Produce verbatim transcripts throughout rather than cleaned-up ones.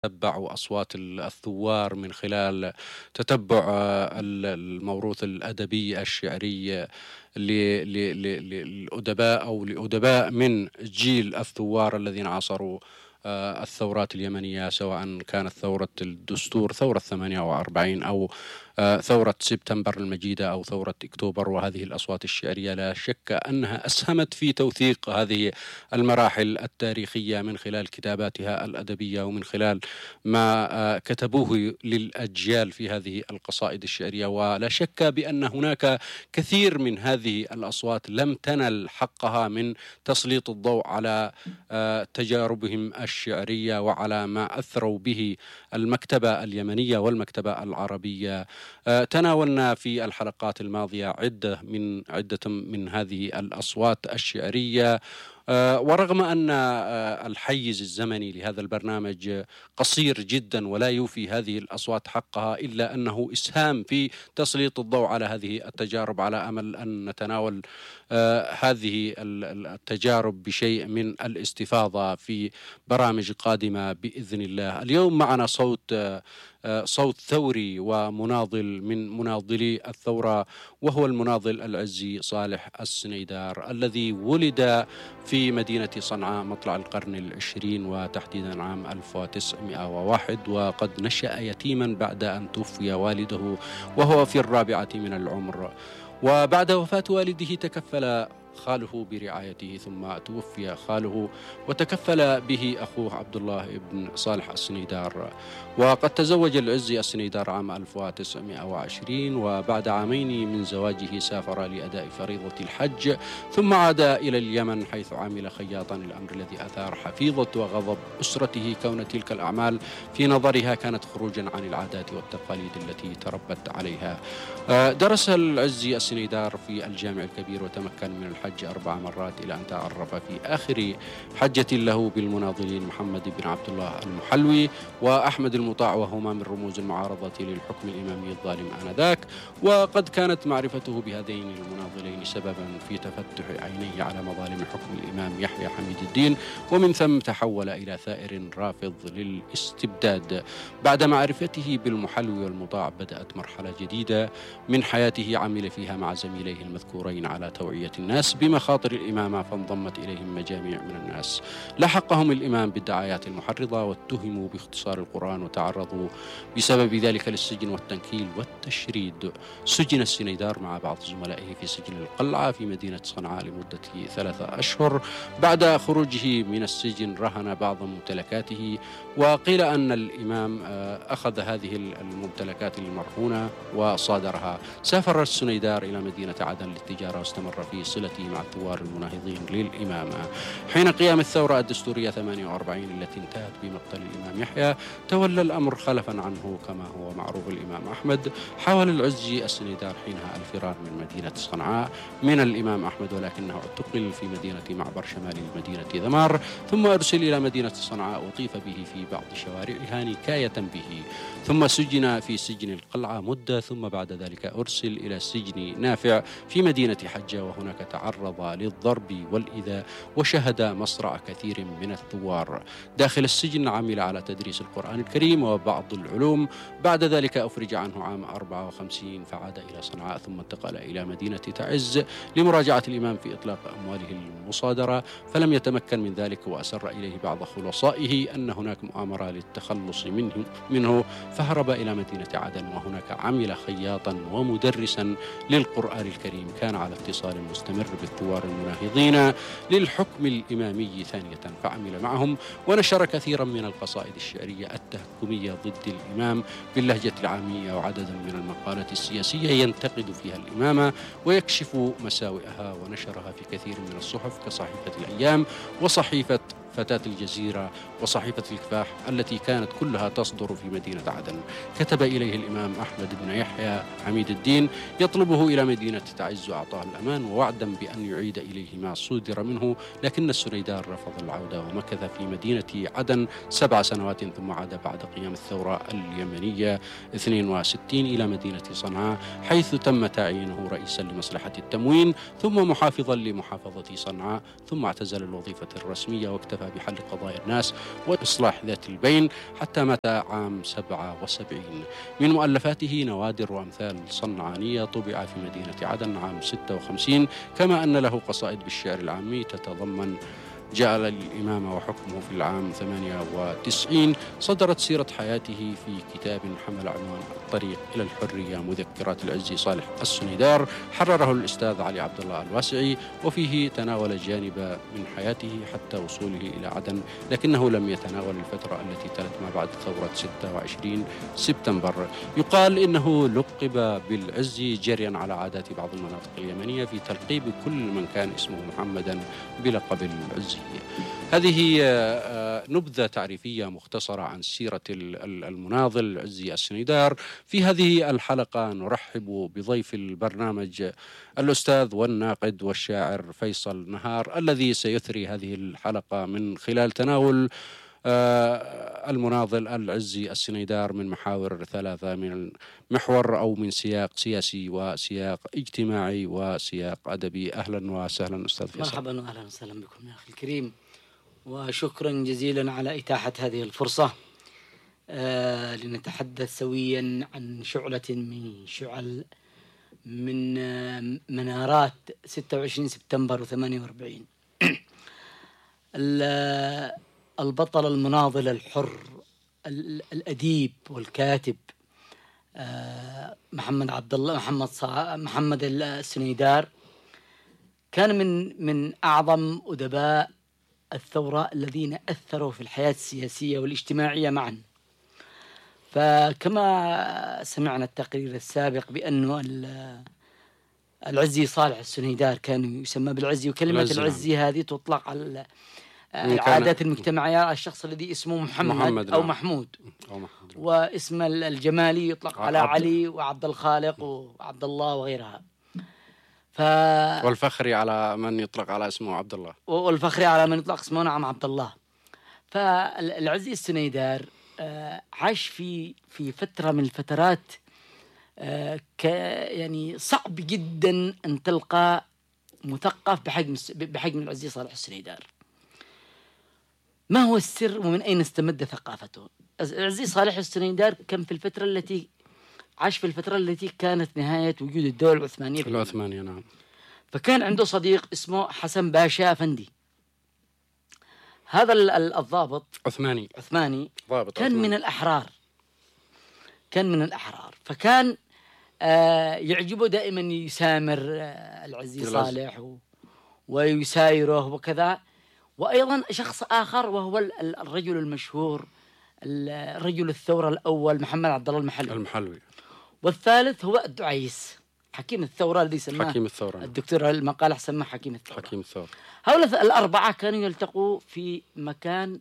تتبع أصوات الثوار من خلال تتبع آه، ال- الموروث الأدبي الشعري ل- ل- ل- للأدباء أو لأدباء من جيل الثوار الذين عاصروا آه، الثورات اليمنية، سواء كانت ثورة الدستور، ثورة ثمانية وأربعين، أو آه، ثورة سبتمبر المجيدة، أو ثورة أكتوبر. وهذه الأصوات الشعرية لا شك أنها أسهمت في توثيق هذه المراحل التاريخية من خلال كتاباتها الأدبية، ومن خلال ما آه، كتبوه للأجيال في هذه القصائد الشعرية. ولا شك بأن هناك كثير من هذه الأصوات لم تنل حقها من تسليط الضوء على آه، تجاربهم الشعرية وعلى ما أثروا به المكتبة اليمنية والمكتبة العربية. آه، تناولنا في الحلقات الماضية عدة من عدة من هذه الأصوات الشعرية. آه، ورغم أن آه، الحيز الزمني لهذا البرنامج قصير جدا ولا يوفي هذه الأصوات حقها، إلا أنه إسهام في تسليط الضوء على هذه التجارب، على أمل أن نتناول آه، هذه التجارب بشيء من الاستفاضة في برامج قادمة بإذن الله. اليوم معنا صوت آه، آه، صوت ثوري ومناضل من مناضلي الثورة، وهو المناضل العزي صالح السنيدار، الذي ولد في مدينة صنعاء مطلع القرن العشرين، وتحديدا عام ألف وتسعمائة وواحد، وقد نشأ يتيما بعد أن توفي والده وهو في الرابعة من العمر. وبعد وفاة والده تكفل خاله برعايته، ثم توفي خاله وتكفل به أخوه عبد الله بن صالح السنيدار. وقد تزوج العزي السنيدار عام ألف وتسعمائة وعشرين، وبعد عامين من زواجه سافر لأداء فريضة الحج، ثم عاد إلى اليمن حيث عمل خياطا، الأمر الذي أثار حفيظة وغضب أسرته، كون تلك الأعمال في نظرها كانت خروجا عن العادات والتقاليد التي تربت عليها. درس العزي السنيدار في الجامع الكبير، وتمكن من الحج أربع مرات، إلى أن تعرف في آخر حجة له بالمناضلين محمد بن عبد الله المحلوي وأحمد المطاع، وهما من رموز المعارضة للحكم الإمامي الظالم آنذاك. وقد كانت معرفته بهذين المناضلين سببا في تفتح عينيه على مظالم حكم الإمام يحيى حميد الدين، ومن ثم تحول إلى ثائر رافض للاستبداد. بعد معرفته بالمحلوي والمطاع بدأت مرحلة جديدة من حياته، عمل فيها مع زميليه المذكورين على توعية الناس بمخاطر الإمامة، فانضمت إليهم مجاميع من الناس. لحقهم الإمام بالدعايات المحرضة، واتهموا باختصار القرآن، وتعرضوا بسبب ذلك للسجن والتنكيل والتشريد. سجن السنيدار مع بعض زملائه في سجن القلعة في مدينة صنعاء لمدة ثلاثة أشهر. بعد خروجه من السجن رهن بعض ممتلكاته، وقيل أن الإمام أخذ هذه الممتلكات المرهونة وصادرها. سافر السنيدار إلى مدينة عدن للتجارة، واستمر في صلته مع الثوار المناهضين للإمامة. حين قيام الثورة الدستورية ثمانية وأربعين التي انتهت بمقتل الإمام يحيى، تولى الأمر خلفا عنه كما هو معروف الإمام أحمد. حاول العزي السنيدار حينها الفرار من مدينة صنعاء من الإمام أحمد، ولكنه اعتقل في مدينة معبر شمال المدينة ذمار، ثم أرسل إلى مدينة صنعاء وطيف به في بعض شوارعها نكاية به، ثم سجن في سجن القلعة مدة، ثم بعد ذلك أرسل إلى سجن نافع في مدينة حجة، وهناك تعرض للضرب والإيذاء، وشهد مصرع كثير من الثوار. داخل السجن عمل على تدريس القرآن الكريم وبعض العلوم. بعد ذلك أفرج عنه عام أربعة وخمسين، فعاد إلى صنعاء، ثم انتقل إلى مدينة تعز لمراجعة الإمام في إطلاق أمواله المصادرة، فلم يتمكن من ذلك، وأسر إليه بعض خلصائه أن هناك مؤامرة للتخلص منه, منه فهرب إلى مدينة عدن، وهناك عمل خياطا ومدرسا للقرآن الكريم. كان على اتصال مستمر بالثوار المناهضين للحكم الإمامي ثانية، فعمل معهم ونشر كثيرا من القصائد الشعرية التهكمية ضد الإمام باللهجة العامية، وعددا من المقالات السياسية ينتقد فيها الإمامة ويكشف مساوئها، ونشرها في كثير من الصحف كصحيفة الأيام وصحيفة فتاة الجزيرة وصحيفة الكفاح التي كانت كلها تصدر في مدينة عدن. كتب إليه الإمام أحمد بن يحيى حميد الدين يطلبه إلى مدينة تعز، وأعطاه الأمان ووعدا بأن يعيد إليه ما صدر منه، لكن السنيدار رفض العودة، ومكث في مدينة عدن سبع سنوات، ثم عاد بعد قيام الثورة اليمنية اثنين وستين إلى مدينة صنعاء، حيث تم تعيينه رئيسا لمصلحة التموين، ثم محافظا لمحافظة صنعاء، ثم اعتزل الوظيفة الرسمية واكتفى واكتفى بحل قضايا الناس وإصلاح ذات البين حتى مات عام سبعة وسبعين. من مؤلفاته نوادر وأمثال صنعانية طبع في مدينة عدن عام ستة وخمسين، كما أن له قصائد بالشعر العامي تتضمن جعل الإمامة وحكمه في العام ثمانية وتسعين. صدرت سيرة حياته في كتاب حمل عنوان الطريق إلى الحرية، مذكرات العزي صالح السنيدار، حرره الأستاذ علي عبد الله الواسعي، وفيه تناول جانب من حياته حتى وصوله إلى عدن، لكنه لم يتناول الفترة التي تلت ما بعد ثورة ستة وعشرين سبتمبر. يقال إنه لقب بالعزي جريا على عادات بعض المناطق اليمنية في تلقيب كل من كان اسمه محمدا بلقب العزي. هذه نبذة تعريفية مختصرة عن سيرة المناضل العزي السنيدار. في هذه الحلقة نرحب بضيف البرنامج الأستاذ والناقد والشاعر فيصل نهار، الذي سيثري هذه الحلقة من خلال تناول المناضل العزي السنيدار من محاور ثلاثة، من محور أو من سياق سياسي وسياق اجتماعي وسياق أدبي. أهلا وسهلا أستاذ فيصل. مرحبا وأهلا وسهلا بكم يا أخي الكريم، وشكرا جزيلا على إتاحة هذه الفرصة آه لنتحدث سويا عن شعلة من شعل من آه منارات ستة وعشرين سبتمبر وثمانية وأربعين. البطل المناضل الحر الأديب والكاتب آه محمد عبد الله محمد صا محمد السنيدار كان من من أعظم أدباء الثورة الذين أثروا في الحياة السياسية والاجتماعية معا. فكما سمعنا التقرير السابق بأنه العزي صالح السنيدار كان يسمى بالعزي، وكلمة العزي هذه تطلق على العادات المجتمعية، الشخص الذي اسمه محمد, محمد أو محمود, أو محمود واسم الجمالي يطلق على علي وعبد الخالق وعبد الله وغيرها. ف... والفخري على من يطلق على اسمه عبد الله، والفخري على من يطلق اسمه نعم عبد الله. فالعزي السنيدار عاش في في فترة من الفترات ك يعني صعب جدا أن تلقى مثقف بحجم بحجم العزي صالح السنيدار. ما هو السر ومن أين استمد ثقافته؟ العزي صالح السنيدار كان في الفترة التي عاش في الفترة التي كانت نهاية وجود الدولة العثمانية العثمانية نعم. فكان عنده صديق اسمه حسن باشا أفندي. هذا الضابط عثماني عثماني ضابط كان عثماني. من الأحرار كان من الأحرار فكان آه يعجبه دائما يسامر آه العزي صالح و... ويسايره وكذا. وأيضا شخص آخر وهو الرجل المشهور الرجل الثورة الأول محمد عبد الله المحلوي المحلوي والثالث هو الدعيس حكيم الثورة الذي سماه حكيم الثورة الدكتور المقالح سماه حكيم الثورة. حكيم الثورة. هؤلاء الأربعة كانوا يلتقوا في مكان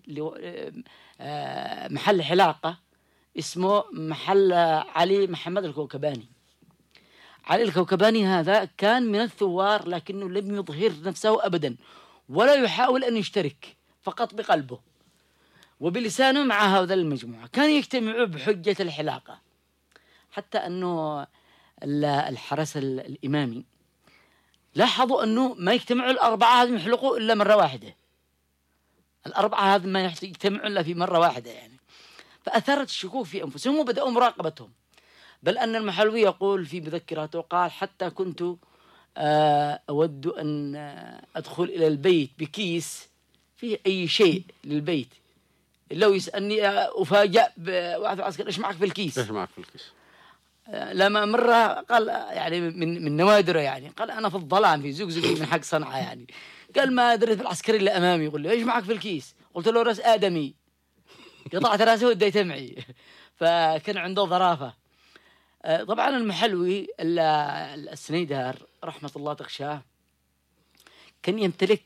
محل حلاقة اسمه محل علي محمد الكوكباني. علي الكوكباني هذا كان من الثوار لكنه لم يظهر نفسه أبدا ولا يحاول أن يشترك، فقط بقلبه وبلسانه مع هذا المجموعة. كان يجتمعوا بحجة الحلاقة، حتى أنه الحرس الإمامي لاحظوا أنه ما يجتمعوا الأربعة هذه يحلقوا إلا مرة واحدة. الأربعة هذه ما يجتمعوا إلا في مرة واحدة يعني. فأثارت الشكوك في أنفسهم وبدأوا مراقبتهم. بل أن المحلوي يقول في مذكراته قال حتى كنت أود أن أدخل إلى البيت بكيس فيه أي شيء للبيت، لو يسألني أفاجأ بواحد عسكري إيش معك في الكيس؟ إيش معك في الكيس؟ لما مرة قال يعني من من نوادره يعني قال أنا في الظلام في زقزقي من حق صنعاء يعني، قال ما دريت بالعسكري اللي أمامي يقول لي إيش معك في الكيس؟ قلت له رأس آدمي، قطعت رأسه وديته معي. فكان عنده ظرافة. طبعا المحلوي السنيدار رحمة الله تغشاه كان يمتلك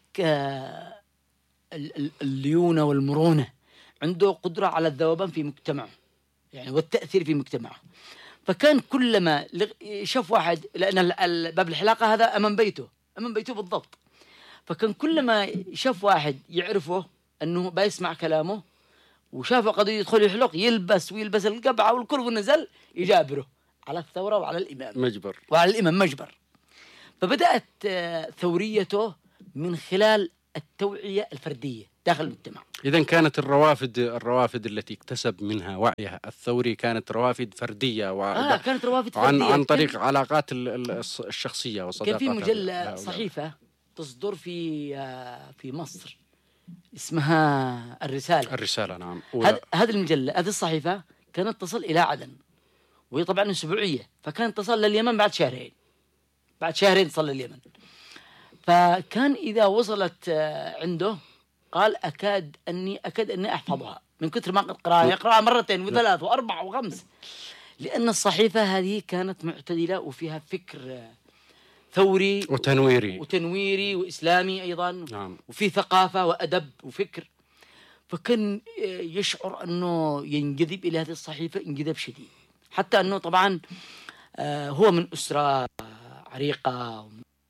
الليونة والمرونة، عنده قدرة على الذوبان في مجتمعه يعني والتأثير في مجتمعه. فكان كلما شاف واحد، لأن باب الحلاقة هذا أمام بيته أمام بيته بالضبط، فكان كلما شاف واحد يعرفه أنه بيسمع كلامه وشافه قد يدخل يحلق يلبس ويلبس القبعة والكل ونزل يجابره على الثورة وعلى الإمام مجبر وعلى الإمام مجبر. فبدأت ثوريته من خلال التوعية الفردية، داخل المجتمع. إذا كانت الروافد الروافد التي اكتسب منها وعيها الثوري كانت روافد فردية آه كانت روافد عن فردية عن طريق علاقات الشخصية وصداقات. كان في مجلة صحيفة تصدر في آه في مصر اسمها الرسالة. الرسالة نعم. هذه المجلة هذه الصحيفة كانت تصل إلى عدن، وهي طبعا أسبوعية، فكانت تصل لليمن بعد شهرين بعد شهرين تصل لليمن. فكان إذا وصلت عنده قال أكاد أني أكاد أني أحفظها من كثر ما قد قرأها، يقرأها مرتين وثلاث وأربع وخمس، لأن الصحيفة هذه كانت معتدلة وفيها فكر ثوري وتنويري وتنويري وإسلامي أيضا. نعم. وفي ثقافة وأدب وفكر. فكان يشعر أنه ينجذب إلى هذه الصحيفة انجذاب شديد، حتى أنه طبعا هو من أسرة عريقة،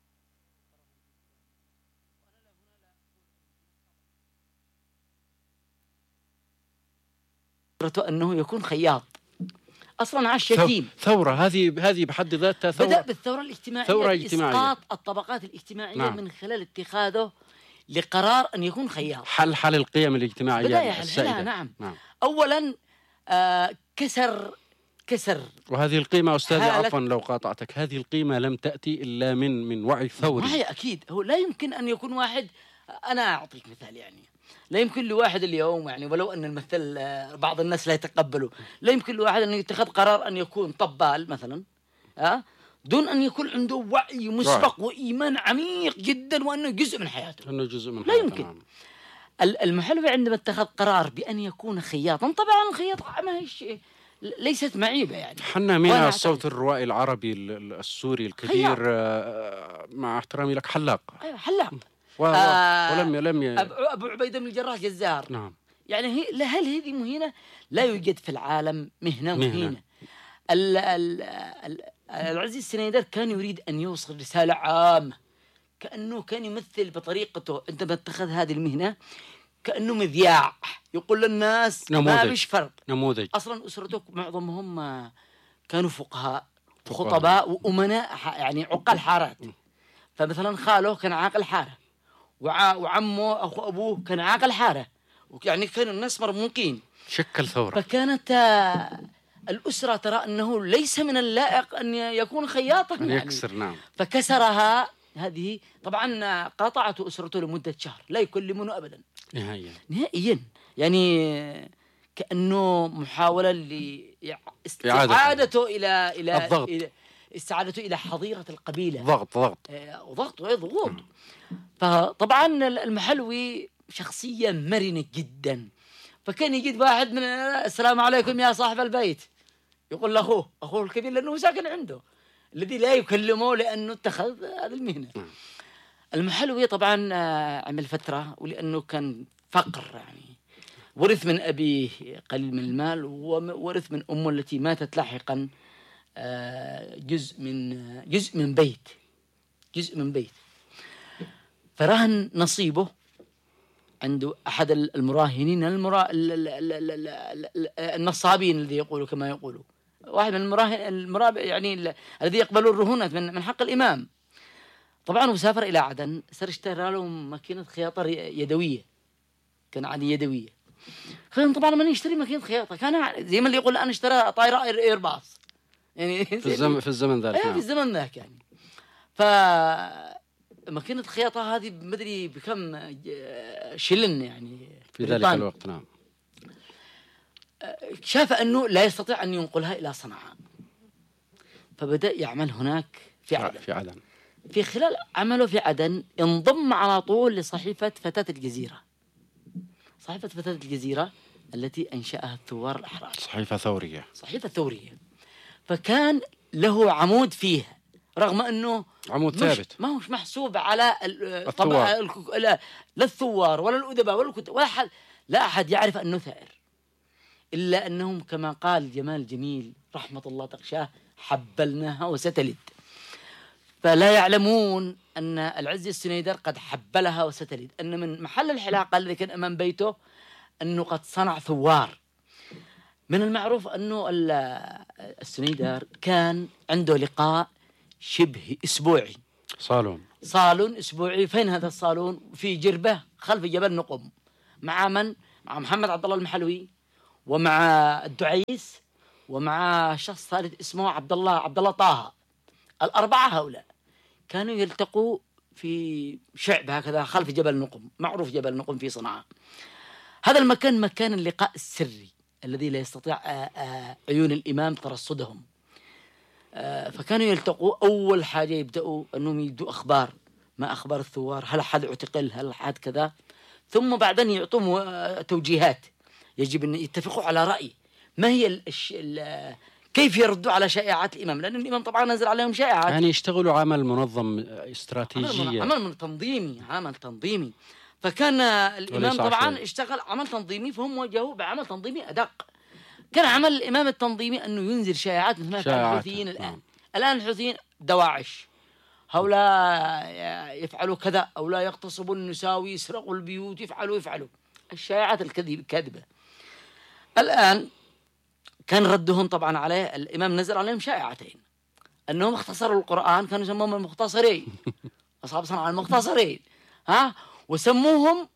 أنه يكون خياط أصلا عاش يتيم. ثورة هذه هذه بحد ذاتها ثورة. بدأ بالثورة الاجتماعية، ثورة اجتماعية، إسقاط الطبقات الاجتماعية. نعم. من خلال اتخاذه لقرار أن يكون خياط، حل حل القيم الاجتماعية بدأ السائدة. نعم. نعم. أولا آه كسر كسر وهذه القيمة أستاذي عفوا لو قاطعتك، هذه القيمة لم تأتي إلا من من وعي ثوري. ما هي أكيد، هو لا يمكن أن يكون واحد. أنا أعطيك مثال، يعني لا يمكن لواحد اليوم، يعني ولو أن المثل بعض الناس لا يتقبله، لا يمكن لواحد أن يتخذ قرار أن يكون طبال مثلا أه؟ دون أن يكون عنده وعي مسبق وإيمان عميق جدا وأنه جزء من حياته. أنه جزء من لا حياته. يمكن. نعم. المحلوي عندما اتخذ قرار بأن يكون خياطا، طبعا الخياط ما هي شيء ليست معيبة، يعني حنا من الصوت الروائي العربي السوري الكبير آه مع احترامي لك حلاق. أيوة حلاق. و... آه ولم لم ي... أبو عبيدة بن الجراح جزار. نعم. يعني هي هل هذه مهينة؟ لا يوجد في العالم مهنة مهينة. ال... ال... ال... العزيز السنيدر كان يريد أن يوصل رسالة عامة، كأنه كان يمثل بطريقته عندما اتخذ هذه المهنة كأنه مذياع يقول للناس ما فيش فرق. نموذج. أصلا أسرته معظمهم كانوا فقهاء وخطباء وأمناء، يعني عقال حارات. فمثلا خاله كان عاقل حارة، وع... وعمه أخو أبوه كان عاقل حارة، يعني كانوا الناس مرموقين. شكل ثورة. فكانت الأسرة ترى أنه ليس من اللائق أن يكون خياطا، أن يكسر. يعني. نعم. فكسرها هذه. طبعا قاطعته أسرته لمدة شهر، لا يكلمونه أبدا نهائيا نهائيا، يعني كأنه محاولة لاستعادته إلى إلى الضغط. إلى استعادته إلى حظيرة القبيلة. ضغط ضغط وضغط وضغط. فطبعا المحلوي شخصية مرنة جدا، فكان يجد واحد من السلام عليكم يا صاحب البيت، يقول له أخوه أخوه الكبير لأنه ساكن عنده، الذي لا يكلمه لأنه اتخذ هذه المهنة. المحلوي طبعا عمل فترة، ولأنه كان فقر، يعني ورث من أبيه قليل من المال، وورث من أمه التي ماتت لاحقا جزء من جزء من بيت جزء من بيت فرهن نصيبه عنده أحد المراهنين المرا... النصابين الذي يقولوا كما يقولوا، واحد من المراهن المراب يعني الذي يقبلوا الرهونات من من حق الإمام. طبعا وسافر إلى عدن، صار اشترى له ماكينة خياطة يدوية، كان عادي يدوية. كان طبعا من يشتري ماكينة خياطة كان زي ما اللي يقول أنا اشترى طائرة إيرباص، يعني في الزمن في الزمن ذاك. في الزمن ذاك يعني. ف ماكينة الخياطة هذه مدري بكم شلن يعني في ذلك الوقت. نعم. شاف أنه لا يستطيع أن ينقلها إلى صنعاء، فبدأ يعمل هناك في عدن. في عدن. في خلال عمله في عدن انضم على طول لصحيفة فتاة الجزيرة، صحيفة فتاة الجزيرة التي أنشأها الثوار الأحرار، صحيفة ثورية صحيفة ثورية. فكان له عمود فيها، رغم أنه عمود ثابت ما هوش محسوب على طبعا لا الثوار ولا الأدباء ولا الكتاب ولا أحد، لا أحد يعرف أنه ثائر، إلا أنهم كما قال جمال جميل رحمة الله تغشاه حبلناها وستلد. فلا يعلمون أن العز السنيدر قد حبلها وستلد، أن من محل الحلاقة الذي كان أمام بيته أنه قد صنع ثوار. من المعروف أنه السنيدر كان عنده لقاء شبه أسبوعي، صالون صالون أسبوعي. فين هذا الصالون؟ في جربة خلف جبل نقم، مع من؟ مع محمد عبد الله المحلوي، ومع الدعيس، ومع شخص ثالث اسمه عبد الله عبد الله طه. الأربعة هؤلاء كانوا يلتقوا في شعب هكذا خلف جبل نقم، معروف جبل نقم في صنعاء. هذا المكان مكان اللقاء السري الذي لا يستطيع عيون الإمام ترصدهم. فكانوا يلتقوا، أول حاجة يبدأوا أنهم يدوا أخبار، ما أخبار الثوار، هل أحد اعتقل، هل أحد كذا، ثم بعدين يعطوهم توجيهات. يجب أن يتفقوا على رأي ما هي ال ال كيف يردوا على شائعات الإمام، لأن الإمام طبعا نزل عليهم شائعات. يعني يشتغلوا عمل منظم استراتيجية، عمل, عمل تنظيمي عمل تنظيمي فكان الإمام طبعا اشتغل عمل تنظيمي، فهم وجهوا بعمل تنظيمي أدق. كان عمل الإمام التنظيمي أنه ينزل شائعات مثل ما فعل الحوثيين الآن. نعم. الآن الحوثيين دواعش، هؤلاء يفعلوا كذا، أو لا يغتصبوا النساء ويسرقوا البيوت، يفعلوا يفعلوا الشائعات الكاذبة. الآن كان ردهم طبعا عليه، الإمام نزل عليهم شائعتين، أنهم اختصروا القرآن، كانوا يسموهم المختصرين أصحاب صنعاء المختصرين، ها، وسموهم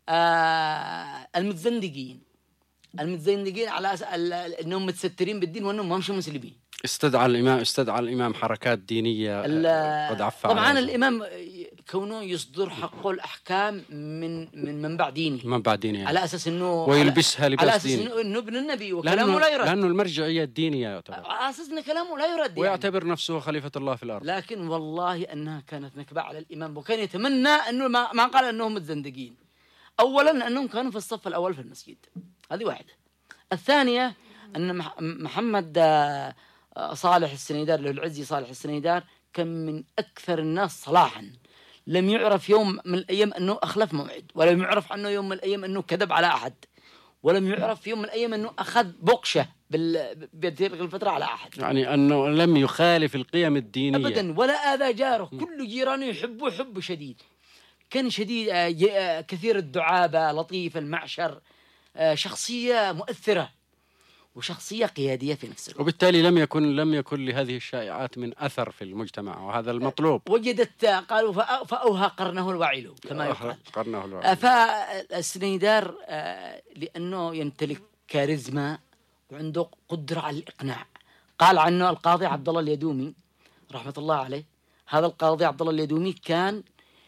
آه المتزندقين المتزندقين على أساس أنهم متسترين بالدين وأنهم ما مش مسلمين. استدعى الإمام استدعى الإمام حركات دينية قد عفى طبعا الإمام كونه يصدر حقه الأحكام من من منبع ديني منبع ديني يعني. على أساس أنه ويلبسها لباس على أساس ديني، أنه ابن النبي وكلامه لا يرد، لأنه المرجعية الدينية يعتبر، على أساس أن كلامه لا يرد يعني. ويعتبر نفسه خليفة الله في الأرض. لكن والله أنها كانت نكبة على الإمام، وكان يتمنى أنه ما, ما قال أنهم متزندقين. أولا أنهم كانوا في الصف الأول في المسجد، هذه واحدة. الثانية أن محمد صالح السنيدار له العزي صالح السنيدار كان من أكثر الناس صلاحا، لم يعرف يوم من الأيام أنه أخلف موعد، ولم يعرف عنه يوم من الأيام أنه كذب على أحد، ولم يعرف يوم من الأيام أنه أخذ بقشة بتلك الفترة على أحد، يعني أنه لم يخالف القيم الدينية أبدا، ولا آذى جاره، كل جيرانه يحبه حب شديد، كان شديد كثير الدعابة، لطيف المعشر، شخصية مؤثرة وشخصية قيادية في نفس الوقت. وبالتالي لم يكن لم يكن لهذه الشائعات من أثر في المجتمع، وهذا المطلوب. وجدت قالوا فأوهى قرنه الوعيل كما يقال، قرنه الوعيل. فالسنيدار لأنه يمتلك كاريزما وعنده قدرة على الإقناع. قال عنه القاضي عبد الله اليدومي رحمة الله عليه، هذا القاضي عبد الله اليدومي كان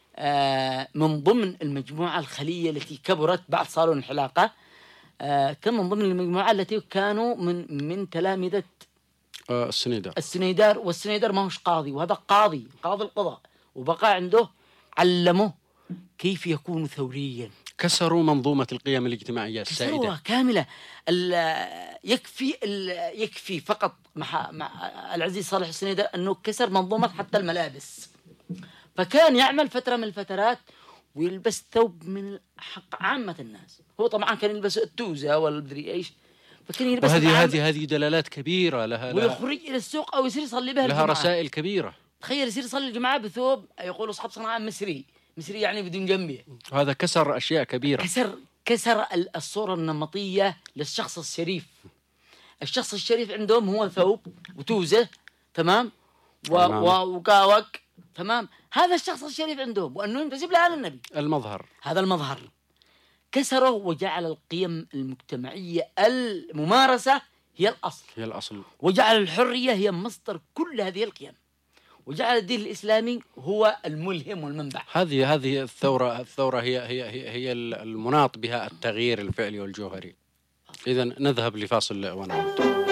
من ضمن المجموعة الخلية التي كبرت بعد صالون الحلاقة، كان من ضمن المجموعة التي كانوا من من تلامذة السنيدار السنيدار والسنيدار ما هوش قاضي، وهذا قاضي قاضي القضاء، وبقى عنده علمه كيف يكون ثوريا. كسروا منظومة القيم الاجتماعية السائدة، كسروها كاملة. يكفي يكفي فقط مع, مع العزيز صالح السنيدار أنه كسر منظومة حتى الملابس، فكان يعمل فترة من الفترات ويلبس ثوب من حق عامة الناس. هو طبعا كان يلبس التوزة والمدري ايش، فكان يلبس. وهذه هذه هذه دلالات كبيرة لها، ويخرج إلى السوق أو يصير يصلي بها لها رسائل كبيرة. تخيل يصير يصلي الجماعة بثوب يقول أصحاب صنعاء مصري مصري يعني بدون جنبية. وهذا كسر أشياء كبيرة، كسر كسر الصورة النمطية للشخص الشريف. الشخص الشريف عندهم هو ثوب وتوزة، تمام، وقاوق، تمام، هذا الشخص الشريف عندهم، وأنه ينتسب لآل النبي، المظهر، هذا المظهر. كسره وجعل القيم المجتمعية الممارسة هي الأصل هي الأصل وجعل الحرية هي مصدر كل هذه القيم، وجعل الدين الإسلامي هو الملهم والمنبع. هذه هذه الثورة الثورة هي هي هي, هي المناط بها التغيير الفعلي والجوهري. إذن نذهب لفاصل ونعود.